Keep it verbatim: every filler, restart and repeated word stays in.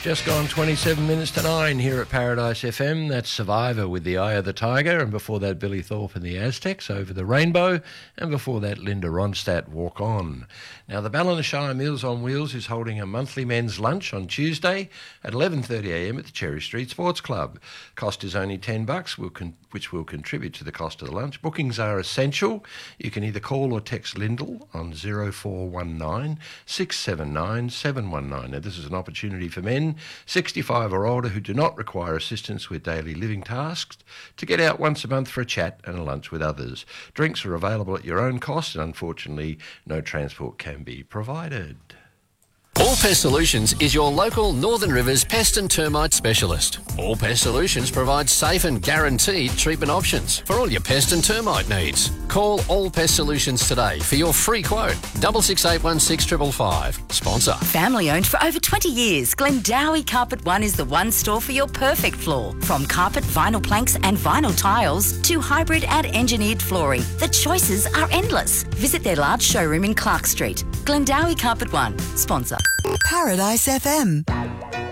Just gone twenty-seven minutes to nine here at Paradise F M. That's Survivor with the Eye of the Tiger, and before that Billy Thorpe and the Aztecs, Over the Rainbow, and before that Linda Ronstadt, Walk On. Now the Ballina Shire Meals on Wheels is holding a monthly men's lunch on Tuesday at eleven thirty a m at the Cherry Street Sports Club. Cost is only ten bucks, will con- which will contribute to the cost of the lunch. Bookings are essential. You can either call or text Lyndall on zero four one nine, six seven nine, seven one nine. Now this is an opportunity for men sixty-five or older who do not require assistance with daily living tasks to get out once a month for a chat and a lunch with others. Drinks are available at your own cost, and unfortunately no transport can be provided. All Pest Solutions is your local Northern Rivers pest and termite specialist. All Pest Solutions provides safe and guaranteed treatment options for all your pest and termite needs. Call All Pest Solutions today for your free quote. Double six eight one six triple five. Sponsor. Family owned for over twenty years, Glendowie Carpet One is the one store for your perfect floor. From carpet, vinyl planks and vinyl tiles to hybrid and engineered flooring, the choices are endless. Visit their large showroom in Clark Street. Glendowie Carpet One. Sponsor. Paradise F M.